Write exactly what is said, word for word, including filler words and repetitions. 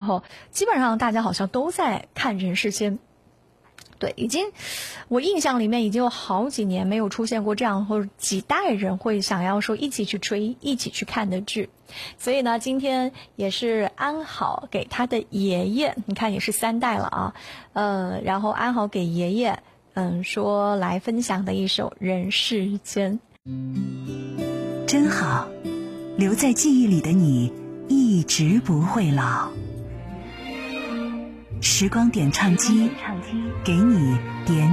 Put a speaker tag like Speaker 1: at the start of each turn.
Speaker 1: 候，基本上大家好像都在看人世间。对，已经我印象里面已经有好几年没有出现过这样或者几代人会想要说一起去追一起去看的剧。所以呢，今天也是安好给他的爷爷，你看也是三代了啊，呃，然后安好给爷爷嗯说来分享的一首人世间。
Speaker 2: 真好，留在记忆里的你一直不会老。时光点唱机，给你点